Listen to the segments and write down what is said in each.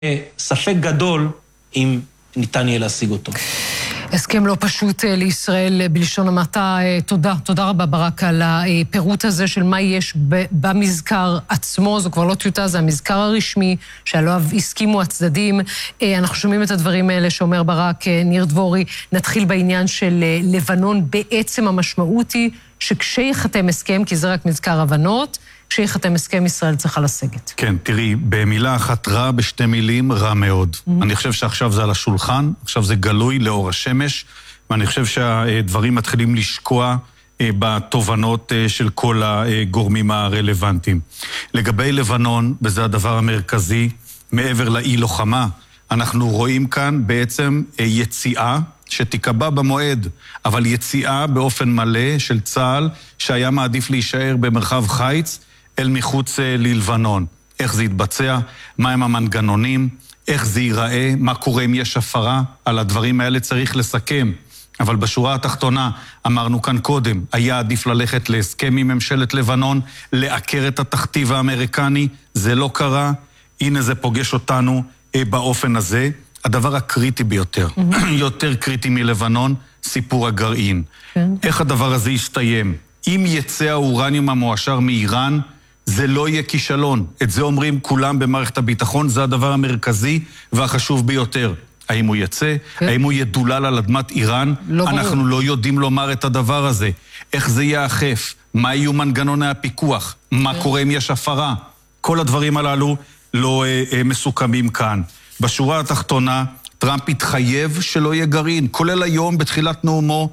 ספק גדול אם ניתן יהיה להשיג אותו. הסכם לא פשוט לישראל בלשון המעטה. תודה רבה ברק על הפירוט הזה של מה יש במזכר עצמו. זו כבר לא טיוטה, זה המזכר הרשמי שעליו הסכימו הצדדים. אנחנו שומעים את הדברים האלה שאומר ברק. ניר דבורי, נתחיל בעניין של לבנון. בעצם המשמעות היא שכשיחתם הסכם, כי זה רק מזכר הבנות, כשיחתם הסכם ישראל צריכה לסגת. כן, תראי, במילה אחת רע, בשתי מילים, רע מאוד. אני חושב שעכשיו זה על השולחן, עכשיו זה גלוי לאור השמש, ואני חושב שהדברים מתחילים לשקוע בתובנות של כל הגורמים הרלוונטיים. לגבי לבנון, וזה הדבר המרכזי, מעבר לאי לוחמה, אנחנו רואים כאן בעצם יציאה שתיקבע במועד, אבל יציאה באופן מלא של צה"ל, שהיה מעדיף להישאר במרחב חיץ, אל מחוץ ללבנון. איך זה יתבצע, מהם המנגנונים, איך זה ייראה, מה קורה אם יש הפרה, על הדברים האלה צריך לסכם. אבל בשורה התחתונה, אמרנו כאן קודם, היה עדיף ללכת להסכם עם ממשלת לבנון, לעקר את התכתיב האמריקני, זה לא קרה, הנה זה פוגש אותנו באופן הזה. הדבר הקריטי ביותר, יותר קריטי מלבנון, סיפור הגרעין. איך הדבר הזה יסתיים? אם יצא האורניום המועשר מאיראן, זה לא יהיה כישלון. את זה אומרים כולם במערכת הביטחון, זה הדבר המרכזי והחשוב ביותר. האם הוא יצא? האם הוא ידולל על אדמת איראן? אנחנו לא יודעים לומר את הדבר הזה. איך זה יאכף? מה יהיו מנגנוני הפיקוח? מה קורה אם יש הפרה? כל הדברים הללו לא מסוכמים כאן. בשורה התחתונה, טראמפ התחייב שלא יהיה גרעין, כולל היום בתחילת נאומו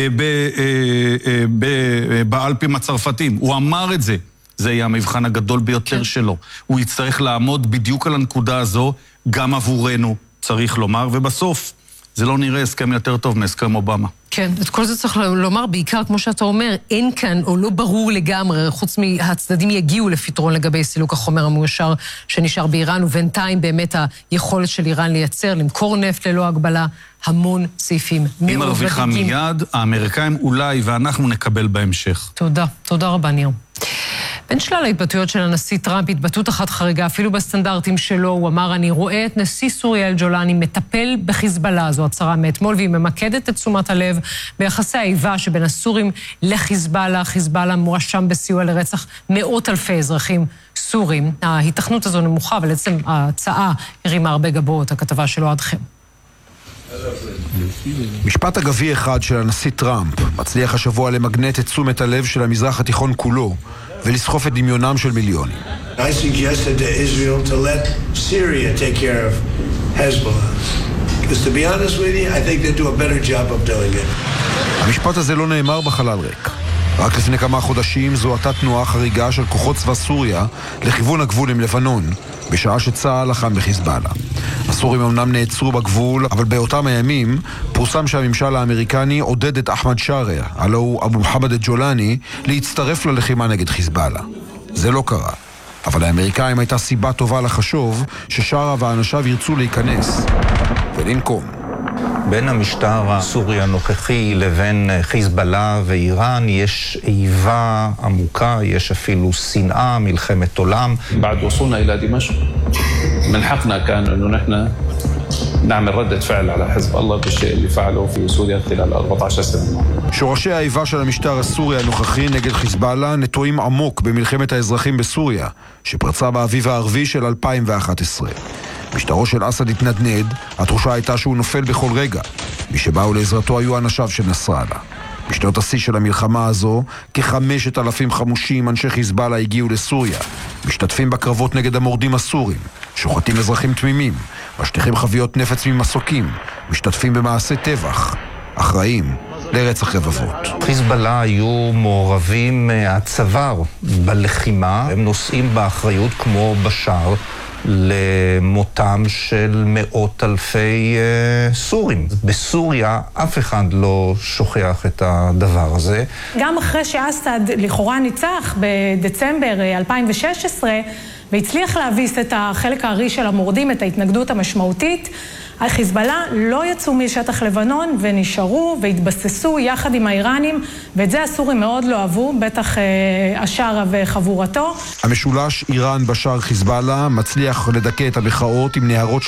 באלפים הצרפתים. הוא אמר את זה. זה יהיה המבחן הגדול ביותר שלו. הוא יצטרך לעמוד בדיוק על הנקודה הזו, גם עבורנו, צריך לומר, ובסוף זה לא נראה הסכם יותר טוב מהסכם אובמה. כן, את כל זה צריך לומר, בעיקר כמו שאתה אומר, אין כאן או לא ברור לגמרי, חוץ מהצדדים יגיעו לפתרון לגבי סילוק החומר המאושר שנשאר באיראן, ובינתיים באמת היכולת של איראן לייצר, למכור נפט ללא הגבלה, המון סעיפים. היא מרוויחה מיד, האמריקאים אולי ואנחנו נקבל בהמשך. תודה רבה ניר. בין שלל ההתבטאויות של הנשיא טראמפ, התבטאות אחת חריגה, אפילו בסטנדרטים שלו, הוא אמר, אני רואה את נשיא סוריה אל-ג'ולאני מטפל בחיזבאללה, זו הצהרה מאתמול, והיא ממקדת את תשומת הלב ביחסי האיבה שבין הסורים לחיזבאללה. חיזבאללה מואשם בסיוע לרצח מאות אלפי אזרחים סורים. ההיתכנות הזו נמוכה, אבל עצם ההצעה הרימה הרבה גבות, הכתבה שלו עדכם. משפט אגבי אחד של הנשיא טראמפ מצליח השבוע למגנט את תשומת הלב של המזרח התיכון כולו ולסחוף את דמיונם של מיליונים. I suggested to Israel to let Syria take care of Hezbollah. Because to be honest with you, I think they do a better job of doing it. המשפט הזה לא נאמר בחלל ריק. רק לפני כמה חודשים זו הייתה תנועה חריגה של כוחות צבא סוריה לכיוון הגבול עם לבנון, בשעה שצה"ל לחם בחיזבאללה. הסורים אמנם נעצרו בגבול, אבל באותם הימים פורסם שהממשל האמריקני עודד את אחמד שריה, הלא הוא אבו מוחמד אל-ג'ולאני, להצטרף ללחימה נגד חיזבאללה. זה לא קרה, אבל האמריקאים הייתה סיבה טובה לחשוב ששריה ואנשיו ירצו להיכנס ולנקום. בין המשטר הסורי הנוכחי לבין חיזבאללה ואיראן יש איבה עמוקה, יש אפילו שנאה, מלחמת עולם. بعد وصولنا إلى دمشق من حقنا كان إنه نحن نعمل ردة فعل على حزب الله بالشيء اللي فعله في سوريا خلال 14 سنة. שורשי האיבה של המשטר הסורי הנוכחי נגד חיזבאללה נטועים עמוק במלחמת האזרחים בסוריה, שפרצה באביב הערבי של 2011. משטרו של אסד התנדנד, התחושה הייתה שהוא נופל בכל רגע. מי שבאו לעזרתו היו אנשיו של נסראללה. בשנות השיא של המלחמה הזו, כ5,000 חמושים אנשי חיזבאללה הגיעו לסוריה, משתתפים בקרבות נגד המורדים הסורים, שוחטים אזרחים תמימים, משליכים חביות נפץ ממסוקים, משתתפים במעשי טבח, אחראים לרצח רבבות. חיזבאללה היו מעורבים הצוואר בלחימה, הם נושאים באחריות כמו בשאר למותם של מאות אלפי סורים. בסוריה אף אחד לא שוכח את הדבר הזה. גם אחרי שאסד לכאורה ניצח בדצמבר 2016, והצליח להביס את החלק הארי של המורדים, את ההתנגדות המשמעותית. החיזבאללה לא יצאו משטח לבנון ונשארו והתבססו יחד עם האיראנים, ואת זה הסורים מאוד לא אהבו, בטח השארה וחבורתו. המשולש איראן בשאר חיזבאללה מצליח לדכא את המחאות עם נהרות